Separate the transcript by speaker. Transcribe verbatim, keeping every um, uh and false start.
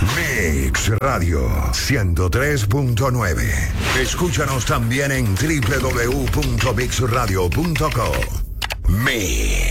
Speaker 1: Mix Radio ciento tres punto nueve. Escúchanos también en doble u doble u doble u punto mix radio punto com. Mix.